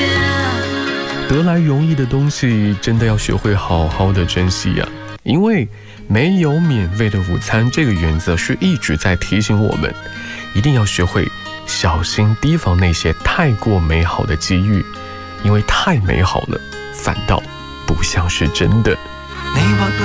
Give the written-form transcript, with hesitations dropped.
得来容易的东西，真的要学会好好的珍惜呀。因为没有免费的午餐这个原则是一直在提醒我们，一定要学会小心提防那些太过美好的机遇，因为太美好了，反倒不像是真的。